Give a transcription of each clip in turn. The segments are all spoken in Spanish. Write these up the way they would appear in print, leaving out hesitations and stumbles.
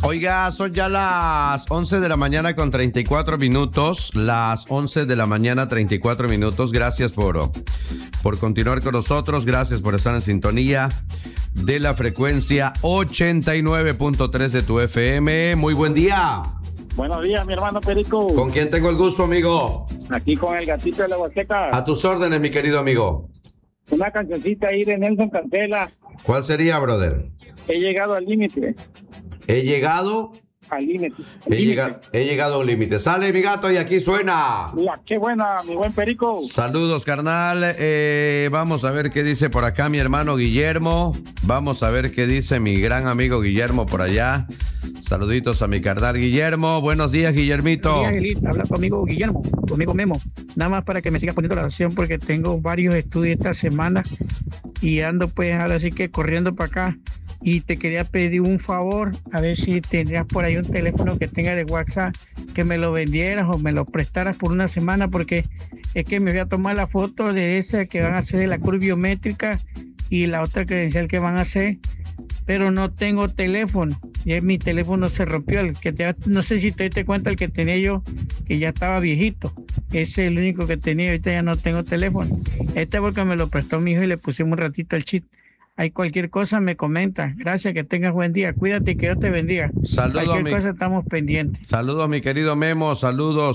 Oiga, son ya las 11 de la mañana con 34 minutos. Las 11 de la mañana, 34 minutos. Gracias por continuar con nosotros. Gracias por estar en sintonía de la frecuencia 89.3 de tu FM. Muy buen día. Buenos días, mi hermano Perico. ¿Con quién tengo el gusto, amigo? Aquí con el gatito de la Huasteca. A tus órdenes, mi querido amigo. Una cancioncita ahí de Nelson Cantela. ¿Cuál sería, brother? He llegado al límite. He llegado al límite. He llegado a un límite. Sale, mi gato, y aquí suena. Qué buena, mi buen Perico. Saludos, carnal. Vamos a ver qué dice por acá mi hermano Guillermo. Vamos a ver qué dice mi gran amigo Guillermo por allá. Saluditos a mi carnal Guillermo. Buenos días, Guillermito. Buenos días, Elit. Habla conmigo Guillermo, conmigo Memo. Nada más para que me sigas poniendo la oración porque tengo varios estudios esta semana y ando pues ahora sí que corriendo para acá. Y te quería pedir un favor, a ver si tendrías por ahí un teléfono que tenga de WhatsApp, que me lo vendieras o me lo prestaras por una semana, porque es que me voy a tomar la foto de esa que van a hacer de la curva biométrica y la otra credencial que van a hacer, pero no tengo teléfono. Y mi teléfono se rompió, no sé si te diste cuenta, el que tenía yo, que ya estaba viejito. Ese es el único que tenía, ahorita ya no tengo teléfono. Porque me lo prestó mi hijo y le pusimos un ratito el chip. Hay cualquier cosa, me comenta. Gracias, que tengas buen día. Cuídate y que Dios te bendiga. Saludos. Cualquier cosa estamos pendientes. Saludos, mi querido Memo. Saludos.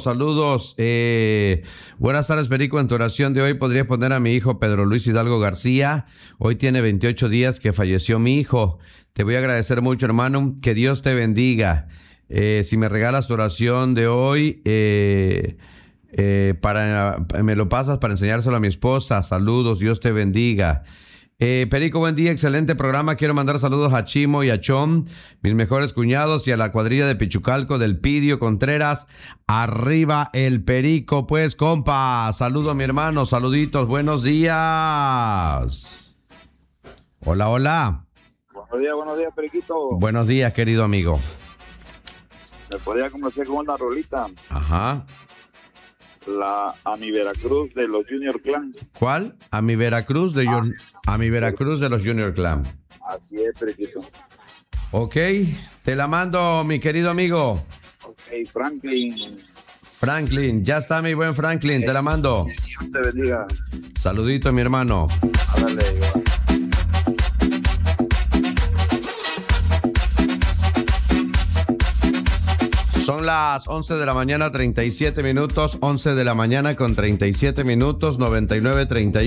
Buenas tardes, Perico. En tu oración de hoy podrías poner a mi hijo Pedro Luis Hidalgo García. Hoy tiene 28 días que falleció mi hijo. Te voy a agradecer mucho, hermano. Que Dios te bendiga. Si me regalas tu oración de hoy, me lo pasas para enseñárselo a mi esposa. Saludos. Dios te bendiga. Perico, buen día, excelente programa. Quiero mandar saludos a Chimo y a Chom, mis mejores cuñados, y a la cuadrilla de Pichucalco del Pidio Contreras. Arriba el Perico, pues, compa. Saludo a mi hermano, saluditos, buenos días. Hola. Buenos días, Periquito. Buenos días, querido amigo. ¿Me podría complacer con una rolita? Ajá. A mi Veracruz de los Junior Clan. ¿Cuál? A mi Veracruz de los Junior Clan. Así es, Periquito. Ok, te la mando, mi querido amigo. Ok, Franklin, ya está, mi buen Franklin, te la mando. Dios te bendiga. Saludito, mi hermano. Dale, igual. Son las 11 de la mañana, 37 minutos, 11 de la mañana con 37 minutos, 99:31.